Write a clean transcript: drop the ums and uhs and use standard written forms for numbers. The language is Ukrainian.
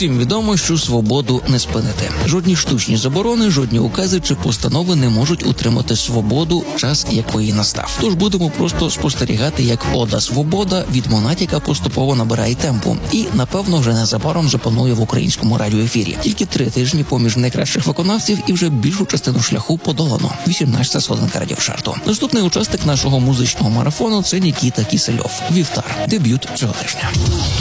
Усім відомо, що свободу не спинити. Жодні штучні заборони, жодні укази чи постанови не можуть утримати свободу, час якої настав. Тож будемо просто спостерігати, як ода «Свобода» від Монатіка поступово набирає темпу. І, напевно, вже незабаром запанує в українському радіоефірі. Тільки 3 тижні поміж найкращих виконавців і вже більшу частину шляху подолано. 18-та сходинка радіошарту. Наступний учасник нашого музичного марафону – це Нікіта Кісельов. «Вівтар». Дебют цього тижня.